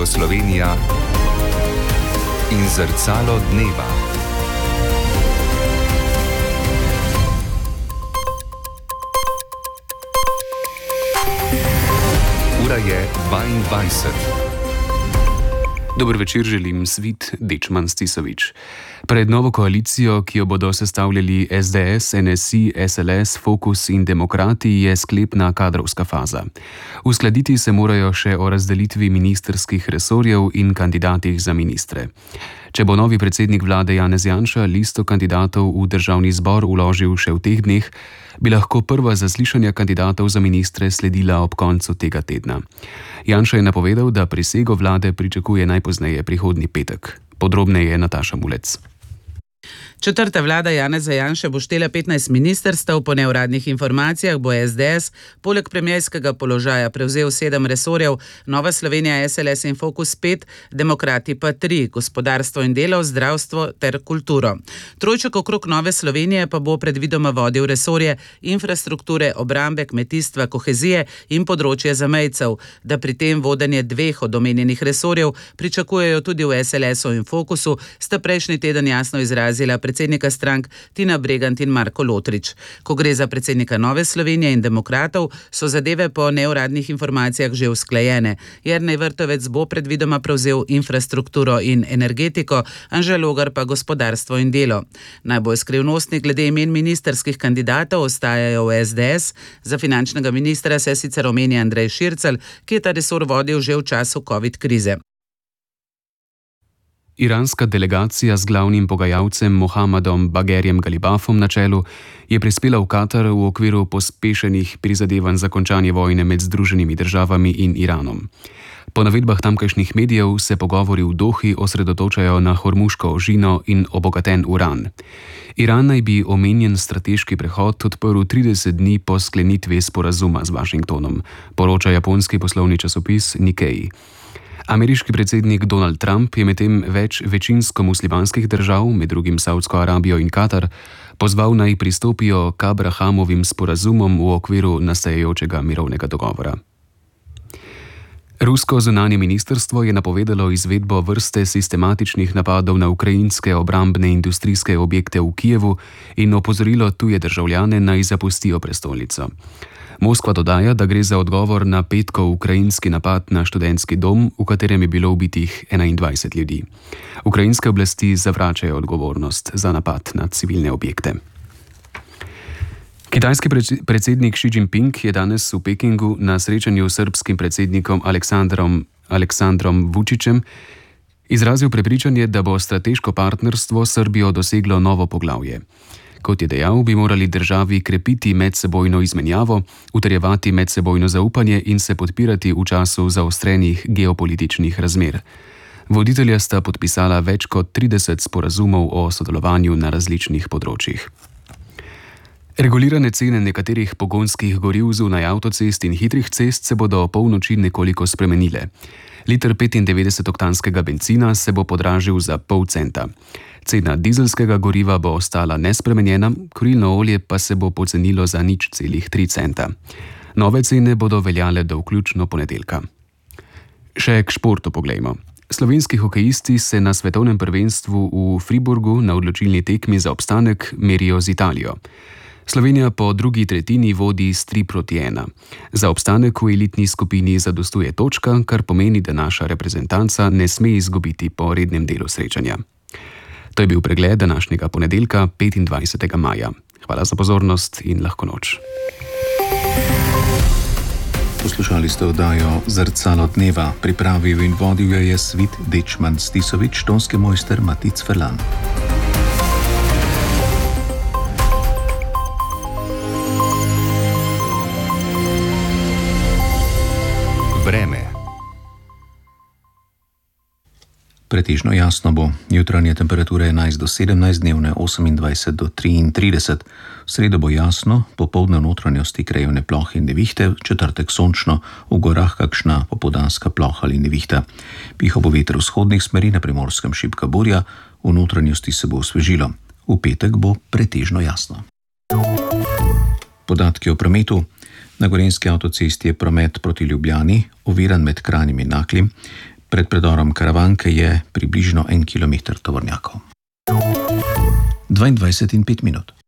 Slovenija in zrcalo dneva. Ura je 22. Dober večer, želim Svit Dečman Stisovič. Pred novo koalicijo, ki jo bodo sestavljali SDS, NSI, SLS, Fokus in Demokrati, je sklepna kadrovska faza. Uskladiti se morajo še o razdelitvi ministrskih resorjev in kandidatih za ministre. Če bo novi predsednik vlade Janez Janša listo kandidatov v državni zbor vložil še v teh dneh, bi lahko prva zaslišanja kandidatov za ministre sledila ob koncu tega tedna. Janša je napovedal, da prisego vlade pričakuje najpozneje prihodnji petek. Podrobneje Nataša Mulec. Četrta vlada Janeza Janše bo štela 15 ministrstev, po neuradnih informacijah bo SDS poleg premierskega položaja prevzel 7 resorjev, Nova Slovenija, SLS in Fokus 5, Demokrati pa 3, gospodarstvo in delo, zdravstvo ter kulturo. Trojček okrog Nove Slovenije pa bo predvidoma vodil resorje infrastrukture, obrambe, kmetijstva, kohezije in področje zamejcev, da pri tem vodenje 2 od omenjenih resorjev pričakujejo tudi v SLS-u in Fokusu, sta prejšnji teden jasno izrazila predsednika strank Tina Bregant in Marko Lotrič. Ko gre za predsednika Nove Slovenije in Demokratov, so zadeve po neuradnih informacijah že usklajene. Jernej Vrtovec bo predvidoma prevzel infrastrukturo in energetiko, Anže Logar pa gospodarstvo in delo. Najbolj skrivnostni glede imen ministrskih kandidatov ostajajo v SDS. Za finančnega ministra se sicer omenja Andrej Šircelj, ki je ta resor vodil že v času COVID krize. Iranska delegacija z glavnim pogajalcem Mohamedom Bagherjem Galibafom na čelu je prispela v Katar v okviru pospešenih prizadevanj za končanje vojne med Združenimi državami in Iranom. Po navedbah tamkajšnjih medijev se pogovori v Dohi osredotočajo na hormuško ožino in obogaten uran. Iran naj bi omenjen strateški prehod odprl 30 dni po sklenitvi sporazuma z Washingtonom, poroča japonski poslovni časopis Nikkei. Ameriški predsednik Donald Trump je medtem več večinsko muslimanskih držav, med drugim Saudsko Arabijo in Katar, pozval naj pristopijo k Abrahamovim sporazumom v okviru nastajajočega mirovnega dogovora. Rusko zunanje ministrstvo je napovedalo izvedbo vrste sistematičnih napadov na ukrajinske obrambne industrijske objekte v Kijevu in opozorilo tuje državljane naj zapustijo prestolnico. Moskva dodaja, da gre za odgovor na petkov ukrajinski napad na študentski dom, v katerem je bilo ubitih 21 ljudi. Ukrajinske oblasti zavračajo odgovornost za napad na civilne objekte. Kitajski predsednik Xi Jinping je danes v Pekingu na srečanju s srbskim predsednikom Aleksandrom Vučićem izrazil prepričanje, da bo strateško partnerstvo s Srbijo doseglo novo poglavje. Kot je dejal, bi morali državi krepiti medsebojno izmenjavo, utrjevati medsebojno zaupanje in se podpirati v času zaostrenih geopolitičnih razmer. Voditelja sta podpisala več kot 30 sporazumov o sodelovanju na različnih področjih. Regulirane cene nekaterih pogonskih goriv zunaj avtocest in hitrih cest se bodo polnoči nekoliko spremenile. Liter 95-oktanskega bencina se bo podražil za pol centa. Cena dizelskega goriva bo ostala nespremenjena, kurilno olje pa se bo pocenilo za 0,3 centa. Nove cene bodo veljale do vključno ponedeljka. Še k športu poglejmo. Slovenski hokejisti se na svetovnem prvenstvu v Friburgu na odločilni tekmi za obstanek merijo z Italijo. Slovenija po drugi tretjini vodi s 3-1. Za obstanek v elitni skupini zadostuje točka, kar pomeni, da naša reprezentanca ne sme izgubiti po rednem delu srečanja. To je bil pregled današnjega ponedeljka, 25. maja. Hvala za pozornost in lahko noč. Poslušali ste oddajo Zrcalo dneva. Pripravil in vodil je Svit Dečman Stisovič, tonski mojster Matic Ferlan. Vreme. Pretežno jasno bo. Jutranje temperature 11 do 17, dnevne 28 do 33. V sredo bo jasno, popoldne v notranjosti krajevne plohe in nevihte, v četrtek sončno, v gorah kakšna popoldanska ploha ali nevihta. Pihal bo veter vzhodnih smeri, na Primorskem šibka burja, v notranjosti se bo osvežilo. V petek bo pretežno jasno. Podatki o prometu. Na Gorenjski avtocesti je promet proti Ljubljani oviran med Kranjem in Naklim. Pred predorom Karavanke je približno 1 kilometer tovornjakov. 22:05.